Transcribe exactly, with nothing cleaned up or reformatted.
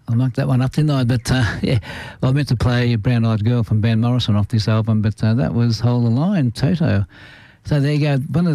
I mucked that one up, didn't I? But uh, yeah, well, I meant to play Brown Eyed Girl from Van Morrison off this album, but uh, that was Hold the Line, Toto. So there you go. One of